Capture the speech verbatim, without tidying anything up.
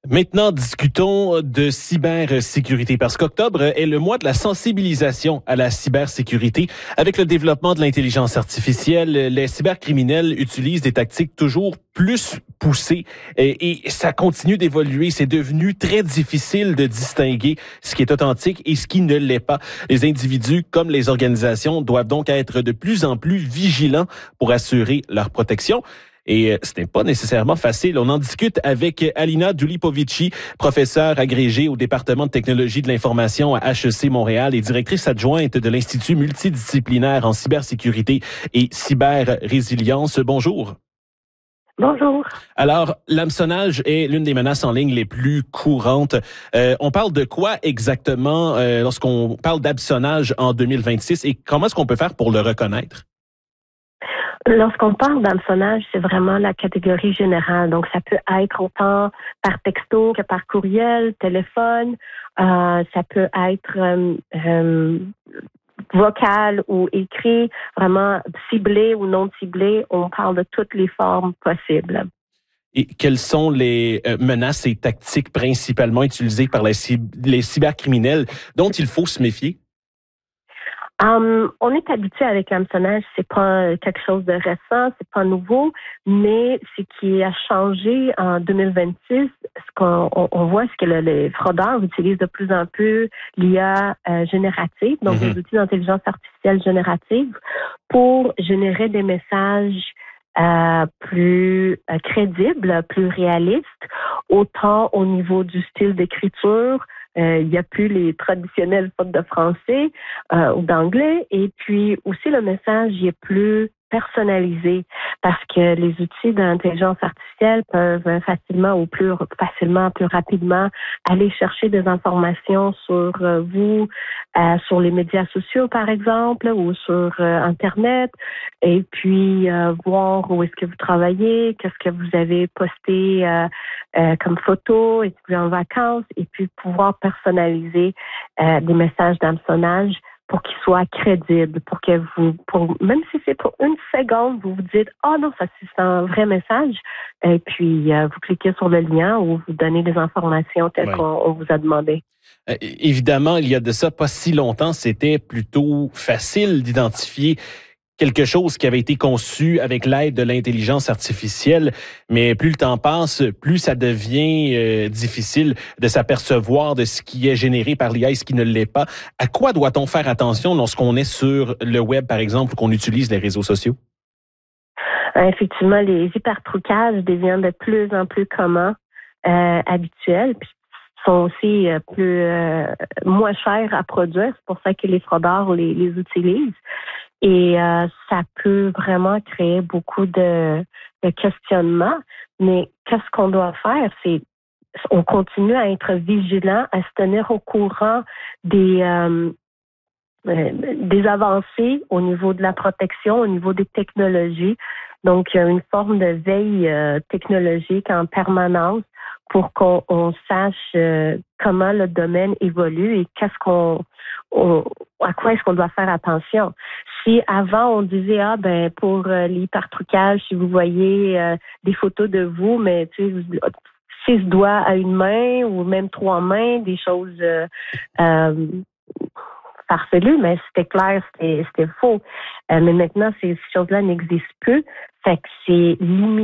Maintenant, discutons de cybersécurité parce qu'octobre est le mois de la sensibilisation à la cybersécurité. Avec le développement de l'intelligence artificielle, les cybercriminels utilisent des tactiques toujours plus poussées et, et ça continue d'évoluer. C'est devenu très difficile de distinguer ce qui est authentique et ce qui ne l'est pas. Les individus comme les organisations doivent donc être de plus en plus vigilants pour assurer leur protection. Et ce n'est pas nécessairement facile. On en discute avec Alina Dulipovici, professeure agrégée au département de technologie de l'information à H E C Montréal et directrice adjointe de l'Institut multidisciplinaire en cybersécurité et cyber-résilience. Bonjour. Bonjour. Alors, l'hameçonnage est l'une des menaces en ligne les plus courantes. Euh, on parle de quoi exactement euh, lorsqu'on parle d'hameçonnage en deux mille vingt-six et comment est-ce qu'on peut faire pour le reconnaître? Lorsqu'on parle d'hameçonnage, c'est vraiment la catégorie générale. Donc, ça peut être autant par texto que par courriel, téléphone. Euh, ça peut être euh, euh, vocal ou écrit, vraiment ciblé ou non ciblé. On parle de toutes les formes possibles. Et quelles sont les euh, menaces et tactiques principalement utilisées par les, les cybercriminels dont il faut se méfier? Um, on est habitué avec l'hameçonnage, c'est pas quelque chose de récent, c'est pas nouveau, mais ce qui a changé en deux mille vingt-six, ce qu'on on, on voit, c'est que le, les fraudeurs utilisent de plus en plus l'I A euh, générative, donc mm-hmm. des outils d'intelligence artificielle générative, pour générer des messages euh, plus euh, crédibles, plus réalistes, autant au niveau du style d'écriture. Euh, il n'y a plus les traditionnelles fautes de français euh, ou d'anglais. Et puis aussi, le message il est plus personnalisé parce que les outils d'intelligence artificielle peuvent facilement ou plus facilement, plus rapidement aller chercher des informations sur euh, vous, euh, sur les médias sociaux, par exemple, ou sur euh, Internet, et puis euh, voir où est-ce que vous travaillez, qu'est-ce que vous avez posté euh, euh, comme photo, est-ce que vous êtes en vacances, et puis pouvoir personnaliser euh, des messages d'hameçonnage pour qu'ils soient crédibles, pour que vous, pour, même si c'est pour une seconde, vous vous dites « Ah oh non, ça c'est un vrai message », et puis euh, vous cliquez sur le lien ou vous donnez des informations telles ouais. qu'on on vous a demandé. Euh, évidemment, il y a de ça pas si longtemps, c'était plutôt facile d'identifier quelque chose qui avait été conçu avec l'aide de l'intelligence artificielle, mais plus le temps passe, plus ça devient euh, difficile de s'apercevoir de ce qui est généré par l'I A et ce qui ne l'est pas. À quoi doit-on faire attention lorsqu'on est sur le web, par exemple, ou qu'on utilise les réseaux sociaux? Effectivement, les hypertrucages deviennent de plus en plus communs, euh, habituels, puis sont aussi euh, plus euh, moins chers à produire. C'est pour ça que les fraudeurs les, les utilisent. Et euh, ça peut vraiment créer beaucoup de, de questionnements. Mais qu'est-ce qu'on doit faire? C'est on continue à être vigilant, à se tenir au courant des, euh, euh, des avancées au niveau de la protection, au niveau des technologies. Donc, il y a une forme de veille euh, technologique en permanence pour qu'on on sache euh, comment le domaine évolue et qu'est-ce qu'on, on, à quoi est-ce qu'on doit faire attention. Si avant on disait ah ben pour euh, l'hypertrucage, si vous voyez euh, des photos de vous, mais tu sais six doigts à une main ou même trois mains, des choses euh, euh, farfelues, mais c'était clair, c'était, c'était faux. Euh, mais maintenant ces choses-là n'existent plus, fait que c'est limité.